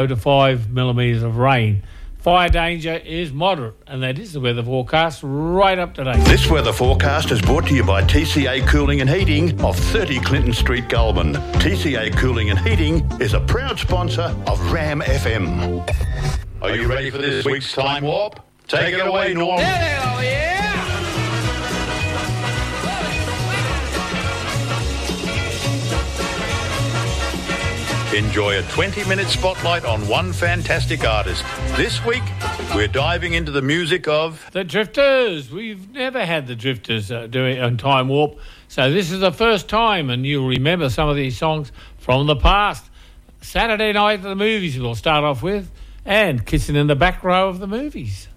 to 5 millimetres of rain. Fire danger is moderate, and that is the weather forecast right up to date. This weather forecast is brought to you by TCA Cooling and Heating of 30 Clinton Street, Goulburn. TCA Cooling and Heating is a proud sponsor of Ram FM. Are you ready for this week's Time Warp? Take it away, Norm. Hell yeah! Enjoy a 20-minute spotlight on one fantastic artist. This week, we're diving into the music of... The Drifters. We've never had the Drifters doing on Time Warp, so this is the first time, and you'll remember some of these songs from the past. Saturday Night at the Movies we'll start off with, and Kissing in the Back Row of the Movies.